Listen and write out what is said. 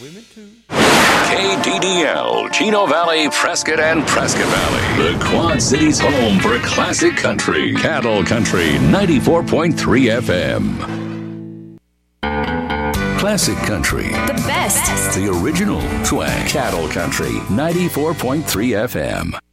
women too. KDDL, Chino Valley, Prescott, and Prescott Valley. The Quad Cities' home for classic country. Cattle Country 94.3 FM. Classic country. The best. The original twang. Cattle Country 94.3 FM.